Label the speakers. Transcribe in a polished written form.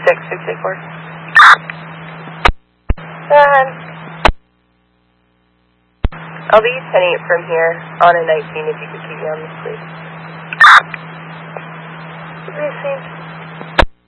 Speaker 1: 684. Go ahead. I'll be 10-8 from here on a 19 if you could keep me on this, please. Received.